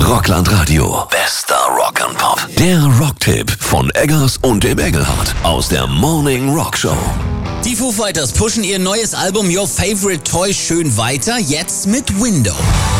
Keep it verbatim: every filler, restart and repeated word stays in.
Rockland Radio. Bester Rock and Pop. Der Rocktipp von Eggers und dem Engelhardt aus der Morning Rock Show. Die Foo Fighters pushen ihr neues Album Your Favorite Toy schön weiter, jetzt mit Window.